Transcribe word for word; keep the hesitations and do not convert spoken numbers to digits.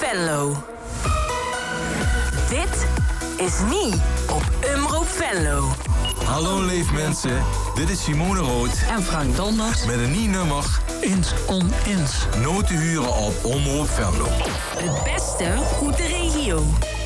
Venlo. Dit is niet op Omroep Venlo. Hallo leefmensen, dit is Simone Rood en Frank Donders met een nieuw nummer Ins on Ins. Nooit te huren op Omroep Venlo. Het beste uit de regio.